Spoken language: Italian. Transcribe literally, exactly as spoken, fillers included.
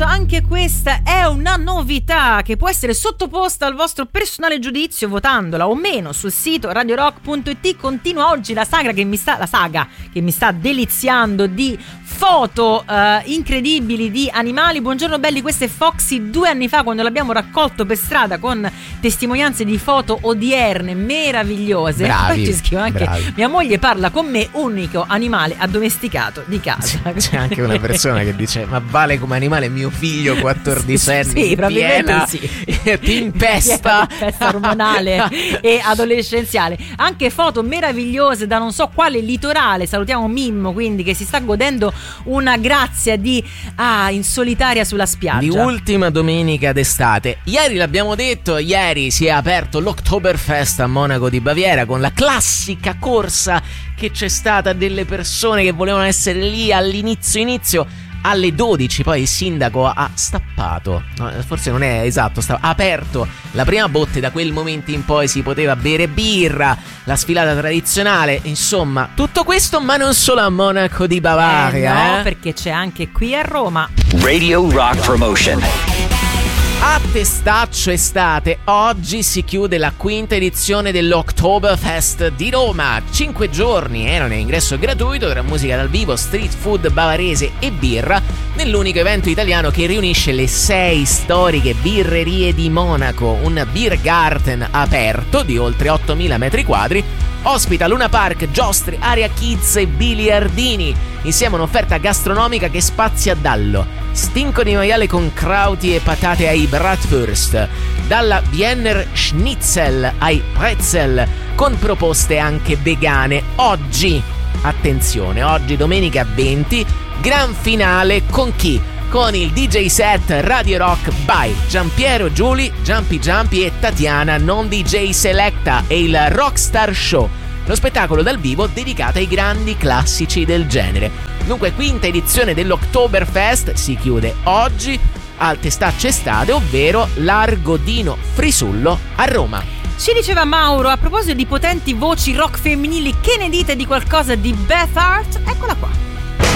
Staccio, anche questa è una novità che può essere sottoposta al vostro personale giudizio votandola o meno sul sito radio rock punto it. Continua oggi la saga che mi sta la saga che mi sta deliziando di foto uh, incredibili di animali. Buongiorno belli, questa è Foxy due anni fa quando l'abbiamo raccolto per strada con testimonianze di foto odierne meravigliose. Bravi, poi ci scrive anche bravi. Mia moglie parla con me, unico animale addomesticato di casa. C'è anche una persona che dice: ma vale come animale mio figlio quattordicenne, sì, sì, probabilmente piena, sì. ti impesta, impesta ormonale e adolescenziale. Anche foto meravigliose da non so quale litorale. Salutiamo Mimmo, quindi, che si sta godendo una grazia di ah, in solitaria sulla spiaggia. Di ultima domenica d'estate. Ieri l'abbiamo detto, ieri si è aperto l'Oktoberfest a Monaco di Baviera con la classica corsa che c'è stata delle persone che volevano essere lì all'inizio inizio alle dodici, poi il sindaco ha stappato, no, forse non è esatto, ha aperto la prima botte. Da quel momento in poi si poteva bere birra, la sfilata tradizionale, insomma tutto questo, ma non solo a Monaco di Bavaria, eh no, eh? perché c'è anche qui a Roma. Radio Rock Promotion. A Testaccio Estate oggi si chiude la quinta edizione dell'Oktoberfest di Roma. Cinque giorni erano in ingresso gratuito tra musica dal vivo, street food bavarese e birra, nell'unico evento italiano che riunisce le sei storiche birrerie di Monaco. Un beer garden aperto di oltre ottomila metri quadri ospita Luna Park, giostre, area kids e biliardini, insieme a un'offerta gastronomica che spazia dallo stinco di maiale con krauti e patate ai bratwurst, dalla Wiener Schnitzel ai pretzel, con proposte anche vegane. Oggi, attenzione, oggi domenica venti, gran finale con chi? Con il D J set Radio Rock by Giampiero Giuli, Jumpy Jumpy e Tatiana Non D J Selecta e il Rockstar Show, lo spettacolo dal vivo dedicato ai grandi classici del genere. Dunque, quinta edizione dell'Oktoberfest si chiude oggi al Testaccio Estate, ovvero Largo Dino Frisullo a Roma. Ci diceva Mauro, a proposito di potenti voci rock femminili, che ne dite di qualcosa di Beth Hart? Eccola qua.